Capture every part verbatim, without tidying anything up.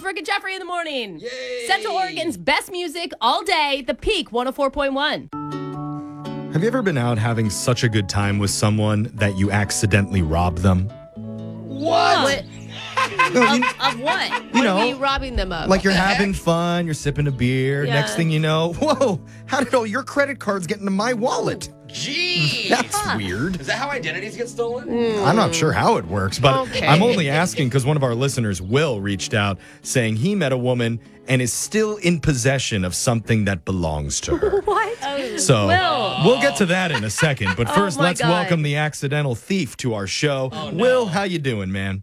Brooke and Jeffrey in the morning. Yay! Central Oregon's best music all day. The Peak one oh four point one. Have you ever been out having such a good time with someone that you accidentally rob them? What? What? No, you- Of, of what? You What know, are we robbing them of? Like you're the having heck? fun, you're sipping a beer. Yeah. Next thing you know, whoa, how did all your credit cards get into my wallet? Jeez. That's weird. Is that how identities get stolen? I'm not sure how it works, but Okay. I'm only asking because one of our listeners, Will, reached out saying he met a woman and is still in possession of something that belongs to her. What? So Will. we'll get to that in a second. But Oh, first, my let's God. welcome the accidental thief to our show. no. Will, how you doing, man?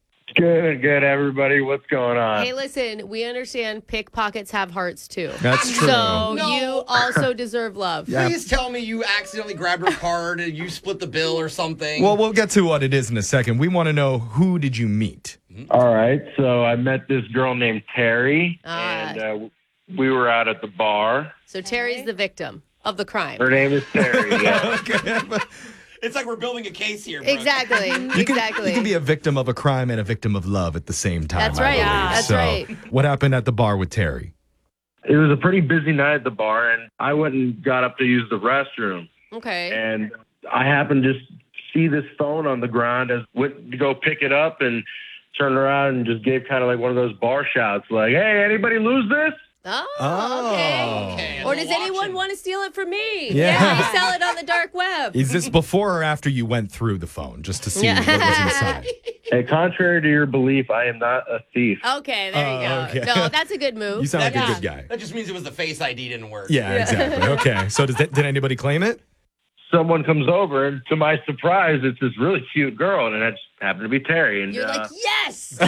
Good, good, everybody. What's going on? Hey, listen, we understand pickpockets have hearts too. That's true. So No. you also deserve love. Yeah. Please tell me you accidentally grabbed her card and you split the bill or something. Well, we'll get to what it is in a second. We want to know, who did you meet? All right, so I met this girl named Terry, Ah. and uh, we were out at the bar. So Terry's the victim of the crime. Her name is Terry. Yeah. Okay. it's like we're building a case here, Brooke. Exactly. You can, exactly. you can be a victim of a crime and a victim of love at the same time. That's I right. believe. That's so, right. What happened at the bar with Terry? It was a pretty busy night at the bar, and I went and got up to use the restroom, Okay. and I happened to just see this phone on the ground. As went to go pick it up and turned around and just gave kind of like one of those bar shouts, like, "Hey, anybody lose this?" Oh, Oh. okay. Okay, Or I'm does watching. anyone want to steal it from me? Yeah. they sell it on the dark web. Is this before or after you went through the phone just to see Yeah. what was inside? Hey, contrary to your belief, I am not a thief. Okay, there you Oh, go. okay. No, that's a good move. You sound like Yeah. a good guy. That just means it was the Face I D didn't work. Yeah, exactly. Okay. So does that, did anybody claim it? Someone comes over, and to my surprise, it's this really cute girl, and it just happened to be Terry. And You're uh, like, yes.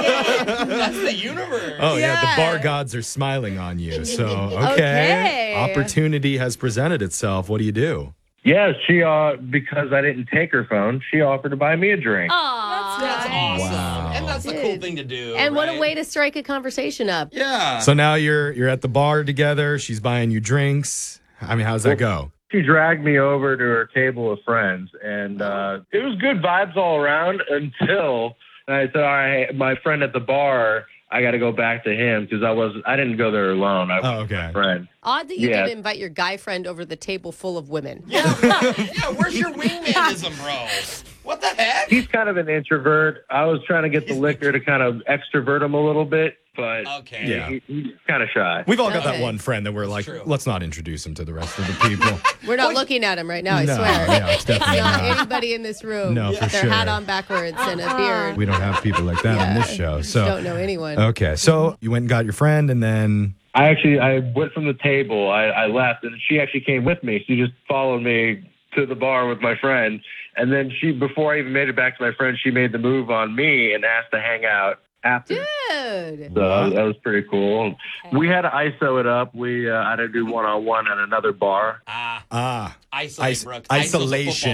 That's the universe. Oh, yeah. Yeah. The bar gods are smiling on you. So, okay. Okay. Opportunity has presented itself. What do you do? yeah, she uh, because I didn't take her phone, she offered to buy me a drink. Aw. That's awesome. Wow. And that's the Dude. cool thing to do. And what a right? way to strike a conversation up. Yeah. So now you're you're at the bar together. She's buying you drinks. I mean, how's that go? She dragged me over to her table of friends, and uh, it was good vibes all around until and I said, "All right, my friend at the bar, I got to go back to him because I was I didn't go there alone. I was Oh, with okay. my friend." Odd that you Yeah. didn't invite your guy friend over the table full of women. yeah, yeah, where's your wingmanism, bro? What the heck? He's kind of an introvert. I was trying to get the liquor to kind of extrovert him a little bit, but Okay. Yeah. he, he's kind of shy. We've all got that Okay. one friend that we're like, true. let's not introduce him to the rest of the people. We're not looking at him right now, I no, swear. yeah, it's definitely Not not. anybody in this room No, with for their sure. hat on backwards and a beard. We don't have people like that on this Yeah. show. So Don't know anyone. okay, so you went and got your friend, and then I actually I went from the table. I, I left, and she actually came with me. She just followed me to the bar with my friend, and then she, before I even made it back to my friend, she made the move on me and asked to hang out after. Dude. So that was, that was pretty cool. We had to I S O it up. We uh, had to do one on one at another bar. Ah, ah, isolate, is- Brooke. I S O's a isolation. football